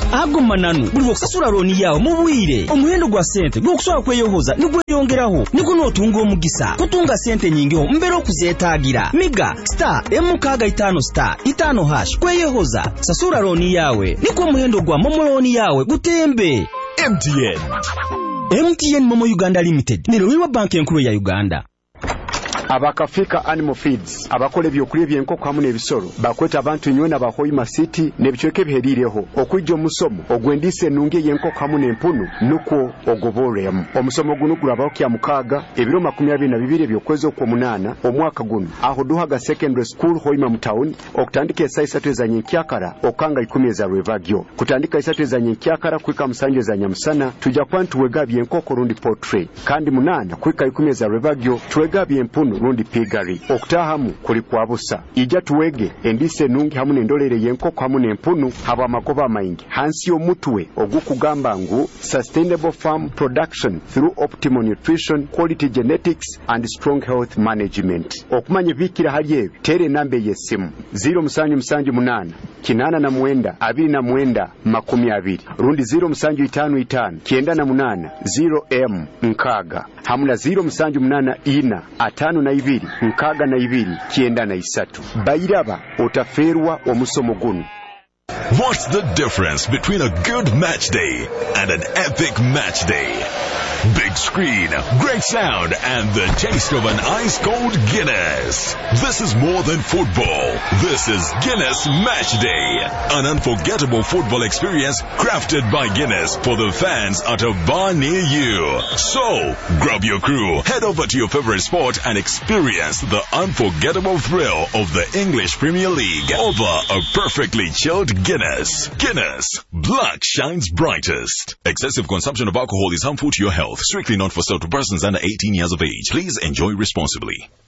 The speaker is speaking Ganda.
aguma nanu buli okusasula looni yawe mu bwire omuwendo gwa sente gw'okusobola kweyohoza nigweyongeraho niko n'otunga omugisa kutunga sente nyingiho mbere okuzeetaagira miga *655*5# kweyohoza sasula looni yawe niko omuwendo gwa momo looni yawe gutembe. MTN Momo Uganda Limited ne Lwiwa Bank enkulu ya Uganda. Abakafika Animal Feeds abakola ebyokulya by'enkoko hamwe n'ebisolo bakweta abantu nywena abahoyima city n'ebichweke biheriireho okwijja omusomo ogw'endiisa ennungi y'enkoko hamwe n'empunu nukwo ogoboolemu. Omusomo guno gulabaho kya mukaaga ebiro 22 ebyokwezi okw'omunaana omwaka guno aho Duhaga Secondary School Hoima mu town okutandika essa 3 eza nyenkyakara okanga 10 eza Lwevagyo kutandika essa 3 eza nyenkyakara kwika 7 eza nyamusana tujja kuba ntuwega by'enkoko rundi poultry kandi 8 kwika 10 eza Lwevagyo tuwega by'empunu rundi pigari okutahamu kuli kwabusa ija tuwege endise ennungi hamu n'endolere y'enkoko hamu n'empunu haba amagoba amayingi hansi y'omutwe ogukugamba ngu sustainable farm production through optimal nutrition, quality genetics and strong health management. Okumanya bikira hali ebi tere namba y'essimu 0778 889 29 20 rundi 0755 98 0M nkaga hamu na 0784 5 nkaga na 2 kienda na 3 bayiraba otaferwa omusomo guno. What's the difference between a good match day and an epic match day? Big screen, great sound, and the taste of an ice-cold Guinness. This is more than football. This is Guinness Match Day, an unforgettable football experience crafted by Guinness for the fans at a bar near you. So, grab your crew, head over to your favorite sport and experience the unforgettable thrill of the English Premier League over a perfectly chilled Guinness. Guinness, blood shines brightest. Excessive consumption of alcohol is harmful to your health. Strictly not for certain persons under 18 years of age. Please enjoy responsibly.